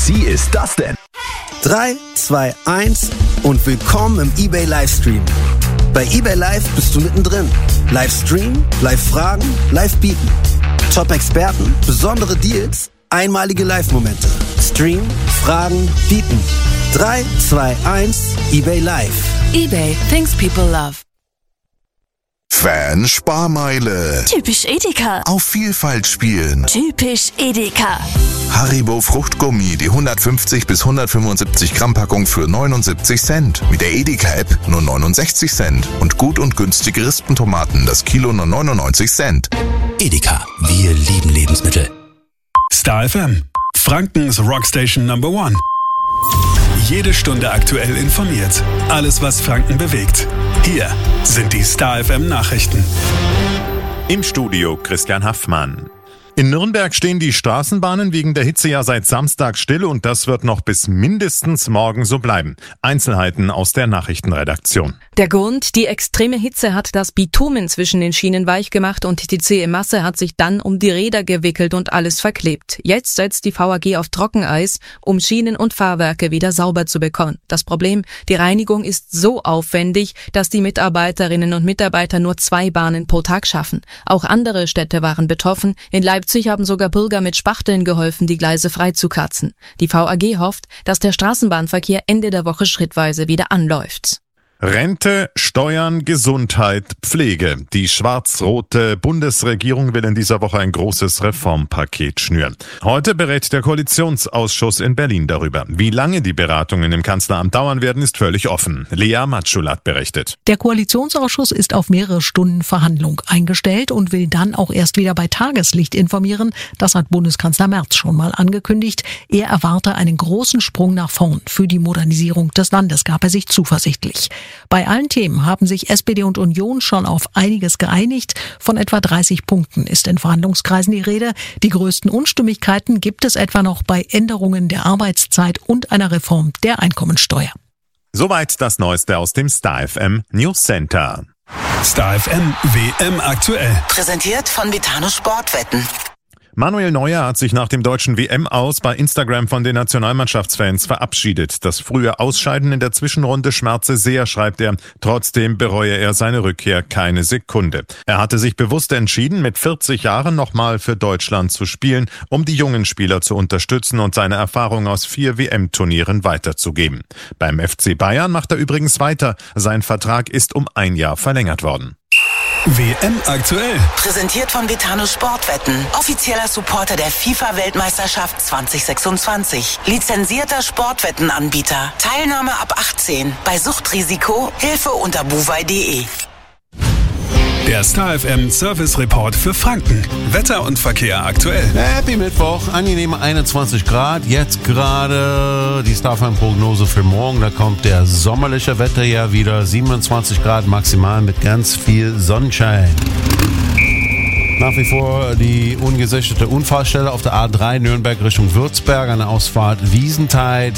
sexy ist das denn? 3, 2, 1 und willkommen im eBay Livestream. Bei eBay Live bist du mittendrin. Livestream, Live-Fragen, Live-Bieten. Top-Experten, besondere Deals, einmalige Live-Momente. Stream, Fragen, Bieten. 3, 2, 1, eBay Live. eBay, things people love. Fan-Sparmeile. Typisch Edeka. Auf Vielfalt spielen. Typisch Edeka. Haribo Fruchtgummi, die 150 bis 175 Gramm Packung für 79 Cent. Mit der Edeka-App nur 69 Cent. Und gut und günstige Rispentomaten, das Kilo nur 99 Cent. Edeka, wir lieben Lebensmittel. Star FM, Frankens Rockstation Number 1. Jede Stunde aktuell informiert. Alles, was Franken bewegt. Hier sind die Star FM Nachrichten. Im Studio Christian Haffmann. In Nürnberg stehen die Straßenbahnen wegen der Hitze ja seit Samstag still und das wird noch bis mindestens morgen so bleiben. Einzelheiten aus der Nachrichtenredaktion. Der Grund, die extreme Hitze hat das Bitumen zwischen den Schienen weich gemacht und die zähe Masse hat sich dann um die Räder gewickelt und alles verklebt. Jetzt setzt die VAG auf Trockeneis, um Schienen und Fahrwerke wieder sauber zu bekommen. Das Problem, die Reinigung ist so aufwendig, dass die Mitarbeiterinnen und Mitarbeiter nur 2 Bahnen pro Tag schaffen. Auch andere Städte waren betroffen. In Leipzig haben sogar Bürger mit Spachteln geholfen, die Gleise freizukratzen. Die VAG hofft, dass der Straßenbahnverkehr Ende der Woche schrittweise wieder anläuft. Rente, Steuern, Gesundheit, Pflege. Die schwarz-rote Bundesregierung will in dieser Woche ein großes Reformpaket schnüren. Heute berät der Koalitionsausschuss in Berlin darüber. Wie lange die Beratungen im Kanzleramt dauern werden, ist völlig offen. Lea Matschulat berichtet. Der Koalitionsausschuss ist auf mehrere Stunden Verhandlung eingestellt und will dann auch erst wieder bei Tageslicht informieren. Das hat Bundeskanzler Merz schon mal angekündigt. Er erwarte einen großen Sprung nach vorn. Für die Modernisierung des Landes gab er sich zuversichtlich. Bei allen Themen haben sich SPD und Union schon auf einiges geeinigt. Von etwa 30 Punkten ist in Verhandlungskreisen die Rede. Die größten Unstimmigkeiten gibt es etwa noch bei Änderungen der Arbeitszeit und einer Reform der Einkommensteuer. Soweit das Neueste aus dem Star FM News Center. Star FM WM aktuell. Präsentiert von Betano Sportwetten. Manuel Neuer hat sich nach dem deutschen WM-Aus bei Instagram von den Nationalmannschaftsfans verabschiedet. Das frühe Ausscheiden in der Zwischenrunde schmerze sehr, schreibt er. Trotzdem bereue er seine Rückkehr keine Sekunde. Er hatte sich bewusst entschieden, mit 40 Jahren nochmal für Deutschland zu spielen, um die jungen Spieler zu unterstützen und seine Erfahrung aus 4 WM-Turnieren weiterzugeben. Beim FC Bayern macht er übrigens weiter. Sein Vertrag ist um 1 Jahr verlängert worden. WM aktuell. Präsentiert von Betano Sportwetten. Offizieller Supporter der FIFA-Weltmeisterschaft 2026. Lizenzierter Sportwettenanbieter. Teilnahme ab 18. Bei Suchtrisiko Hilfe unter buwei.de. Der Star FM Service Report für Franken. Wetter und Verkehr aktuell. Happy Mittwoch, angenehme 21 Grad. Jetzt gerade die Star FM Prognose für morgen. Da kommt der sommerliche Wetter ja wieder. 27 Grad maximal mit ganz viel Sonnenschein. Nach wie vor die ungesicherte Unfallstelle auf der A3 Nürnberg Richtung Würzberg an der Ausfahrt Wiesenthal.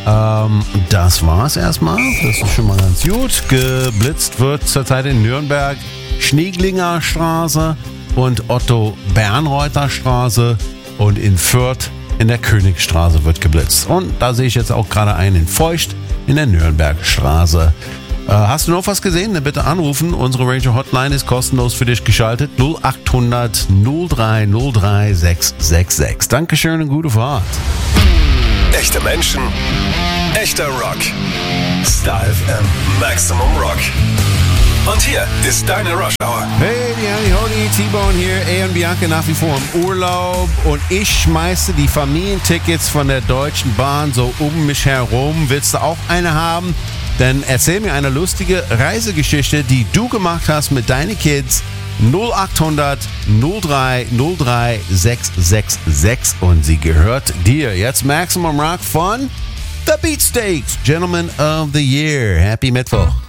Das war's erstmal. Das ist schon mal ganz gut. Geblitzt wird zurzeit in Nürnberg Schneeglinger Straße und Otto-Bernreuther Straße und in Fürth in der Königstraße wird geblitzt. Und da sehe ich jetzt auch gerade einen in Feucht in der Nürnbergstraße. Hast du noch was gesehen? Dann bitte anrufen. Unsere Ranger Hotline ist kostenlos für dich geschaltet. 0800 03 03 666. Dankeschön und gute Fahrt. Echte Menschen, echter Rock. Star FM Maximum Rock. Und hier ist deine Rush Hour. Hey, die Annie Hody, T-Bone hier, und Bianca nach wie vor im Urlaub und ich schmeiße die Familientickets von der Deutschen Bahn so um mich herum. Willst du auch eine haben? Dann erzähl mir eine lustige Reisegeschichte, die du gemacht hast mit deinen Kids. 0800 03 03 666 und sie gehört dir. Jetzt Maximum Rock von The Beatsteaks, Gentleman of the Year. Happy Mittwoch.